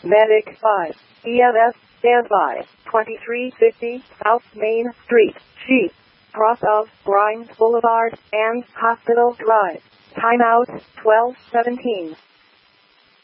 Medic 5, EMS, standby, 2350 South Main Street, Chief, cross of Grimes Boulevard and Hospital Drive. Timeout 12:17.